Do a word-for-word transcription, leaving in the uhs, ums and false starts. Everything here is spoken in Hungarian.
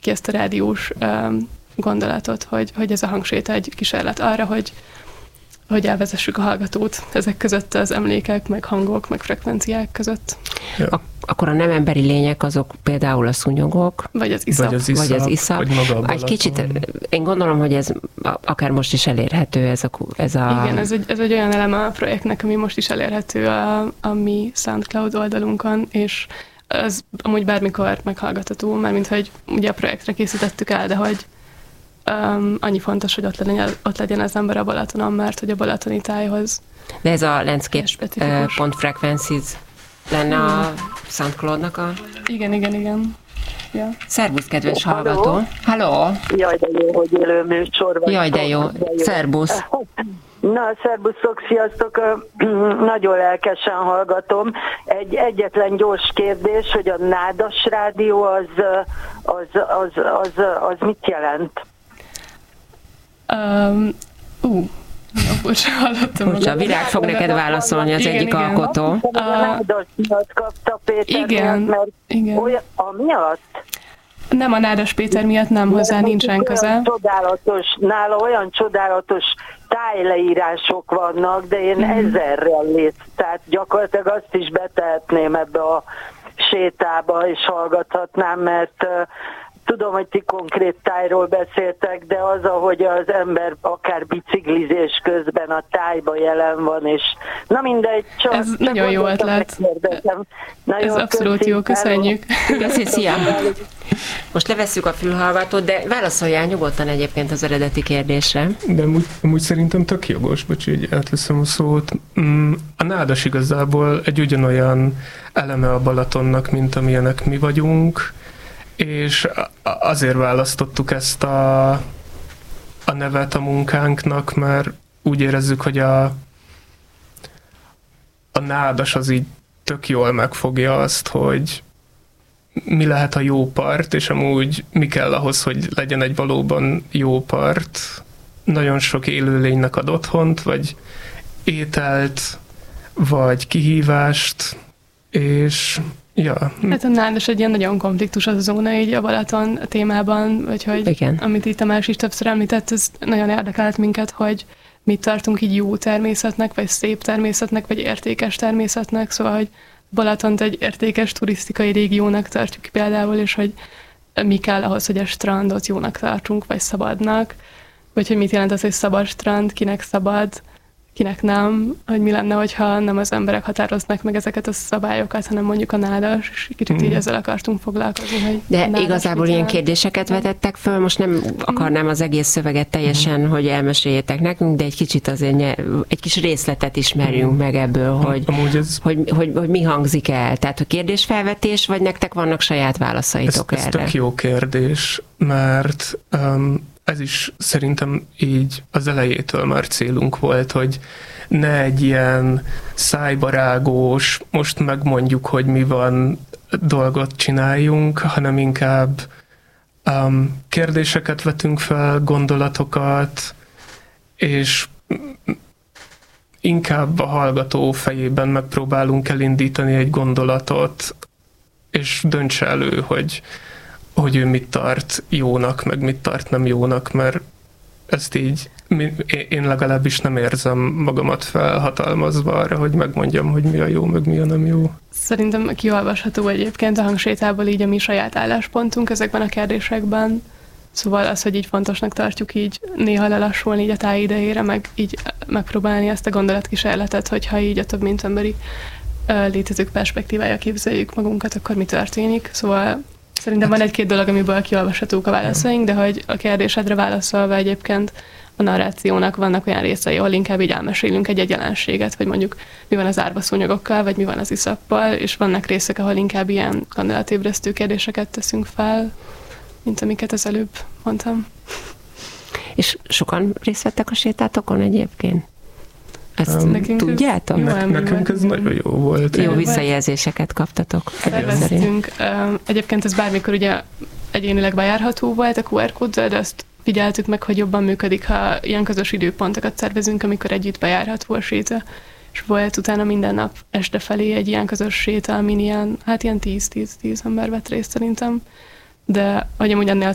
ki ezt a rádiós um, gondolatot, hogy, hogy ez a hangséta egy kísérlet arra, hogy, hogy elvezessük a hallgatót ezek között az emlékek, meg hangok, meg frekvenciák között. Ja. Ak- akkor a nem emberi lények azok például a szúnyogok, vagy az iszap. Vagy az iszap. Vagy az iszap. Vagy maga egy kicsit, én gondolom, hogy ez akár most is elérhető, ez a... Ez a... Igen, ez egy, ez egy olyan eleme a projektnek, ami most is elérhető a, a mi SoundCloud oldalunkon, és az amúgy bármikor meghallgatható, mármint, hogy ugye a projektre készítettük el, de hogy um, annyi fontos, hogy ott legyen, ott legyen az ember a Balatonon, mert hogy a balatoni tájhoz... De ez a landscape.frequencies lenne hmm. a SoundCloud-nak a... Igen, igen, igen. Ja. Szerbusz, kedves hallgató! Halló! Jaj, de jó, hogy élő műsor vagy. Jaj, de jó! Szerbusz! Na, szerbuszok, sziasztok! Nagyon lelkesen hallgatom. Egy egyetlen gyors kérdés, hogy a nádas rádió az, az, az, az, az mit jelent? Um, uh. Bocs, hallottam. Bocs, a Virág fog neked válaszolni, az igen, egyik igen. alkotó. A nádas miatt kapta Péter igen, miatt, mert igen. Olyan, a miatt? Nem a Nádas Péter miatt, nem, hozzá nincsen köze. Csodálatos, nála olyan csodálatos tájleírások vannak, de én mm. ezerrel lész, tehát gyakorlatilag azt is betehetném ebbe a sétába, és hallgathatnám, mert uh, tudom, hogy ti konkrét tájról beszéltek, de az, ahogy az ember akár biciklizés közben a tájba jelen van, és na mindegy, csak... Ez csak nagyon jó ötlet. Ez abszolút köszi, jó, köszönjük. Köszönjük, szia! Most levesszük a fülhallgatót, de válaszoljál nyugodtan egyébként az eredeti kérdésre. De amúgy, amúgy szerintem tök jogos, bocs, így átveszem a szót. A nádas igazából egy ugyanolyan eleme a Balatonnak, mint amilyenek mi vagyunk, és azért választottuk ezt a, a nevet a munkánknak, mert úgy érezzük, hogy a, a nádas az így tök jól megfogja azt, hogy mi lehet a jó part, és amúgy mi kell ahhoz, hogy legyen egy valóban jó part. Nagyon sok élőlénynek ad otthont, vagy ételt, vagy kihívást, és ja. Hát a nádas egy ilyen nagyon konfliktusos zóna így a Balaton témában, vagy hogy igen. Amit itt Tamás is többször említett, ez nagyon érdekelt minket, hogy mit tartunk így jó természetnek, vagy szép természetnek, vagy értékes természetnek, szóval, hogy Balatont egy értékes turisztikai régiónak tartjuk például, és hogy mi kell ahhoz, hogy a strandot jónak tartsunk, vagy szabadnak, vagy hogy mit jelent az, hogy szabad strand, kinek szabad, kinek nem, hogy mi lenne, hogyha nem az emberek határoznak meg ezeket a szabályokat, hanem mondjuk a nádas, és kicsit így ezzel akartunk foglalkozni. Hogy de igazából ilyen kérdéseket vetettek föl, most nem akarnám az egész szöveget teljesen, mm. hogy elmeséljétek nekünk, de egy kicsit azért nye, egy kis részletet ismerjünk mm. meg ebből, hogy, ez... hogy, hogy, hogy, hogy mi hangzik el. Tehát a kérdésfelvetés, vagy nektek vannak saját válaszaitok ez, erre? Ez tök jó kérdés, mert um, ez is szerintem így az elejétől már célunk volt, hogy ne egy ilyen szájbarágós, most megmondjuk, hogy mi van, dolgot csináljunk, hanem inkább um, kérdéseket vetünk fel, gondolatokat, és inkább a hallgató fejében megpróbálunk elindítani egy gondolatot, és döntse elő, hogy hogy ő mit tart jónak, meg mit tart nem jónak, mert ezt így én legalábbis nem érzem magamat felhatalmazva arra, hogy megmondjam, hogy mi a jó, meg mi a nem jó. Szerintem kiolvasható egyébként a hangsétából így a mi saját álláspontunk ezekben a kérdésekben. Szóval az, hogy így fontosnak tartjuk így néha lelassulni így a táj idejére, meg így megpróbálni ezt a gondolatkísérletet, hogyha így a több mint emberi létezők perspektívája képzeljük magunkat, akkor mi történik. Szóval szerintem van egy-két dolog, amiből kiolvashatók a válaszaink, de hogy a kérdésedre válaszolva egyébként a narrációnak vannak olyan részei, ahol inkább így elmesélünk egy-egy jelenséget, vagy mondjuk mi van az árvaszúnyogokkal, vagy mi van az iszappal, és vannak részek, ahol inkább ilyen gondolatébresztő kérdéseket teszünk fel, mint amiket az előbb mondtam. És sokan részt vettek a sétátokon egyébként? Ezt um, nekünk tudjátok? Ne, nekünk ez nagyon jó volt. Jó visszajelzéseket kaptatok. Szerveztünk. Egyébként ez bármikor ugye egyénileg bejárható volt a kú er kóddal, de azt figyeltük meg, hogy jobban működik, ha ilyen közös időpontokat szervezünk, amikor együtt bejárható a séta. És volt utána minden nap este felé egy ilyen közös séta, amin ilyen, hát ilyen tíz-tíz-tíz ember vett részt szerintem. De hogy amúgy ennél